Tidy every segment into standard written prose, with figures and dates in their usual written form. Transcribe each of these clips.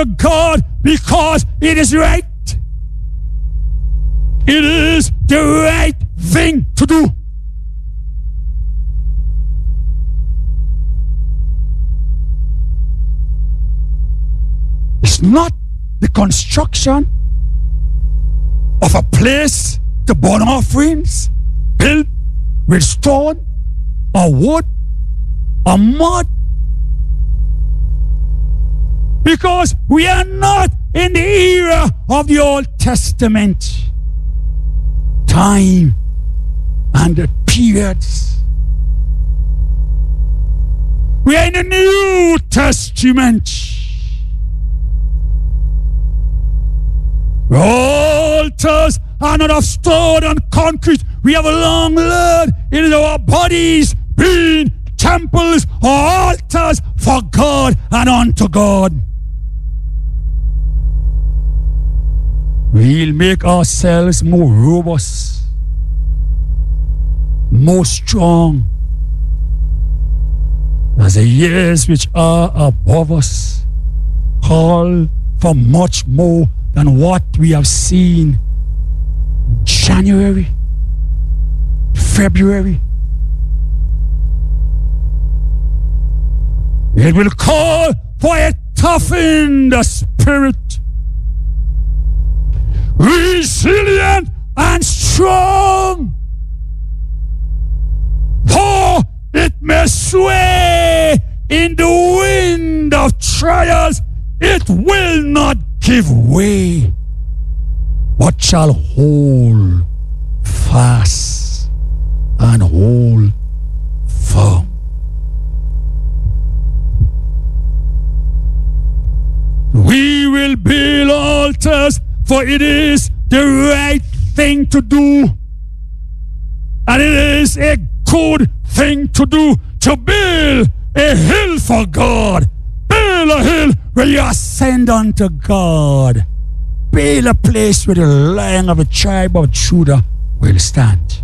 God because it is right. It is the right thing to do. It's not the construction of a place to burn offerings built with stone or wood or mud. Because we are not in the era of the Old Testament time and the periods. We are in the New Testament. Altars are not of stone and concrete. We have long learned in our bodies being temples or altars for God and unto God. We'll make ourselves more robust, more strong, as the years which are above us call for much more than what we have seen in January, February. It will call for a toughened spirit, resilient and strong, for it may sway in the wind of trials. It will not give way, but shall hold fast and hold firm. We will build altars, for it is the right thing to do. And it is a good thing to do, to build a hill for God. Build a hill where you ascend unto God. Build a place where the Lion of the tribe of Judah will stand.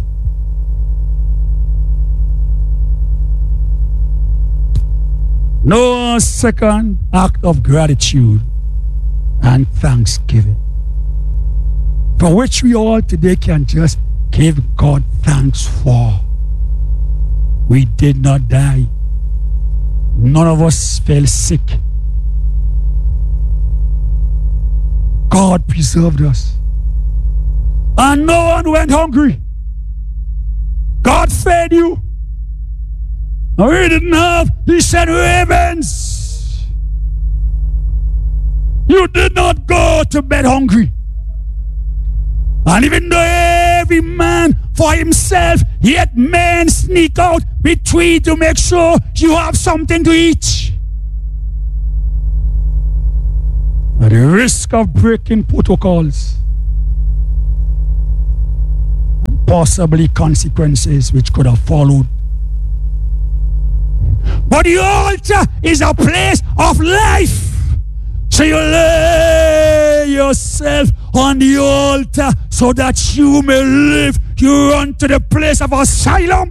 No second act of gratitude and thanksgiving, for which we all today can just give God thanks for. We did not die. None of us fell sick. God preserved us. And no one went hungry. God fed you. And we didn't have, he said, ravens. You did not go to bed hungry. And even though every man for himself, yet men sneak out between to make sure you have something to eat. At the risk of breaking protocols and possibly consequences which could have followed. But the altar is a place of life. So you lay yourself on the altar so that you may live. You run to the place of asylum.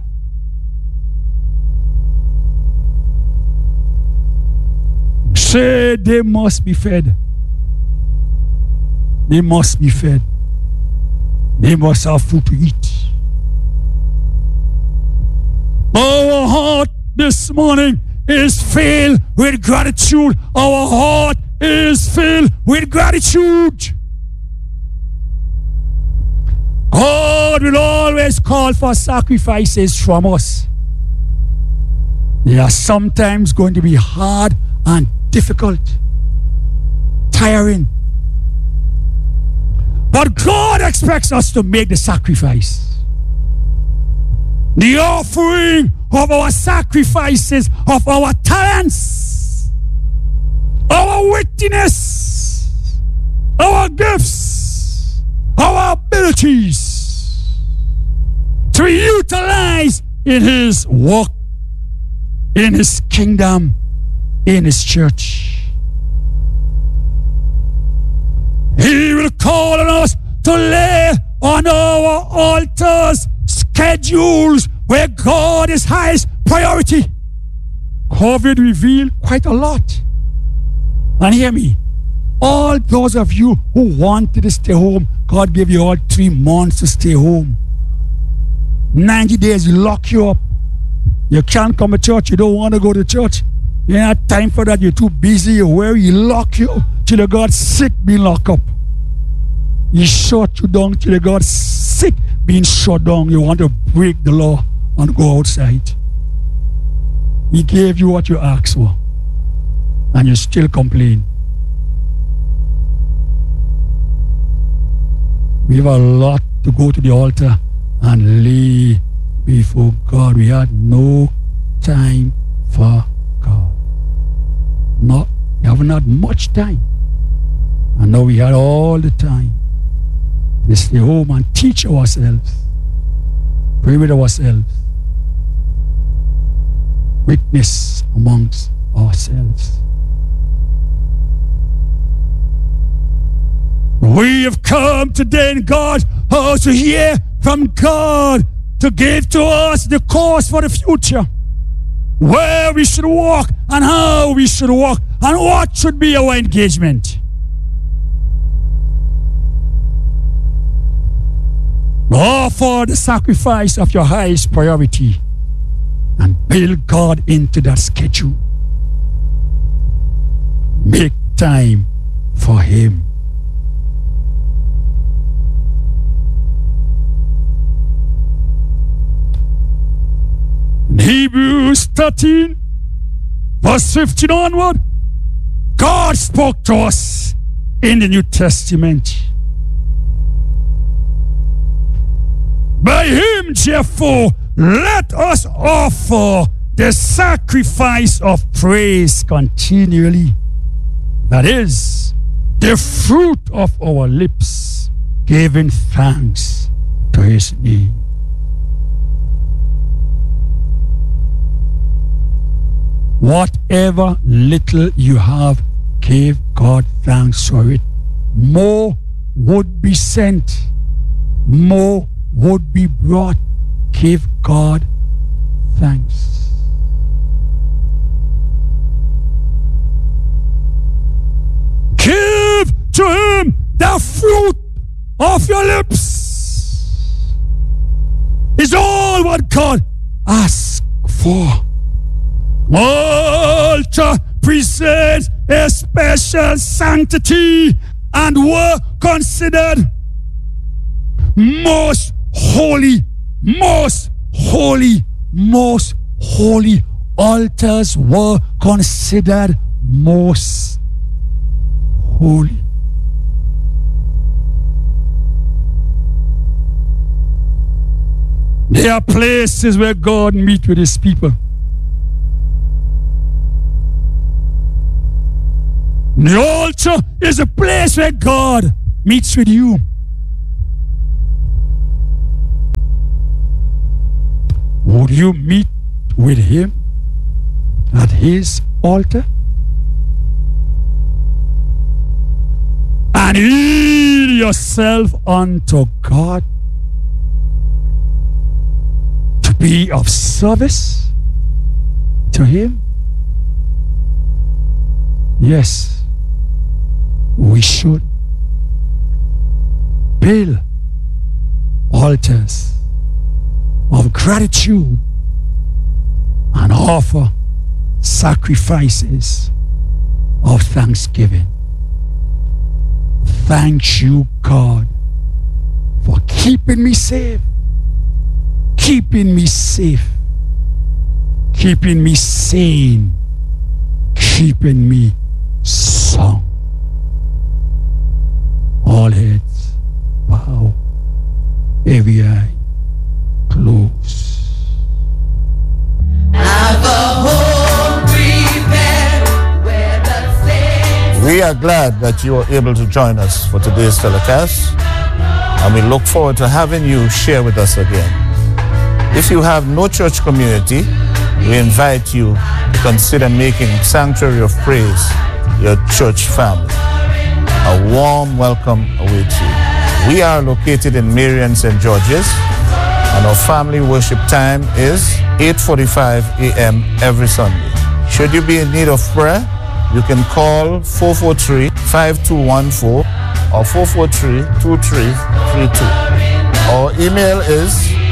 Say they must be fed. They must be fed. They must have food to eat. Our heart this morning is filled with gratitude. Our heart is filled with gratitude. God will always call for sacrifices from us. They are sometimes going to be hard and difficult, tiring. But God expects us to make the sacrifice. The offering of our sacrifices, of our talents, our wittiness, our gifts, our abilities to utilize in His work, in His kingdom, in His church. He will call on us to lay on our altars schedules where God is highest priority. COVID revealed quite a lot. And hear me, All those of you who wanted to stay home, God gave you all 3 months to stay home. 90 days, He lock you up. You can't come to church. You don't want to go to church. You ain't have time for that. You're too busy. You're worried. He lock you till you got sick being locked up. He shut you down till you got sick being shut down. You want to break the law and go outside. He gave you what you asked for. And you still complain. We have a lot to go to the altar and lay before God. We had no time for God. We haven't had much time. And now we had all the time to stay home and teach ourselves. Pray with ourselves. Witness amongst ourselves. We have come today in God's house to hear from God, to give to us the course for the future, where we should walk and how we should walk and what should be our engagement. Offer the sacrifice of your highest priority and build God into that schedule. Make time for Him. In Hebrews 13, verse 15 onward, God spoke to us in the New Testament. By Him, therefore, let us offer the sacrifice of praise continually. That is, the fruit of our lips, giving thanks to His name. Whatever little you have, give God thanks for it. More would be sent. More would be brought. Give God thanks. Give to Him the fruit of your lips. Is all what God asks for. Altar presents a special sanctity and were considered most holy, most holy, most holy. Altars were considered most holy. There are places where God meets with His people. The altar is a place where God meets with you. Would you meet with Him at His altar? And yield yourself unto God to be of service to Him? Yes. We should build altars of gratitude and offer sacrifices of thanksgiving. Thank you, God, for keeping me safe, keeping me safe, keeping me sane, keeping me sound. All heads bow, every eye closed. Have a home prepared where the saints. We are glad that you are able to join us for today's telecast, and we look forward to having you share with us again. If you have no church community, we invite you to consider making Sanctuary of Praise your church family. A warm welcome awaits you. We are located in Marion, St. George's, and our family worship time is 8:45 a.m. every Sunday. Should you be in need of prayer, you can call 443-5214 or 443-2332. Our email is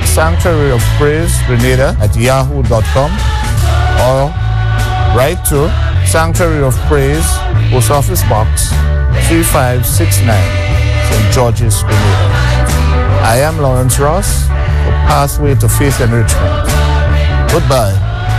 sanctuaryofpraisegrenada@yahoo.com or write to Sanctuary of Praise, Post Office Box 3569, St. George's, Grenada. I am Lawrence Ross for Pathway to Faith Enrichment. Goodbye.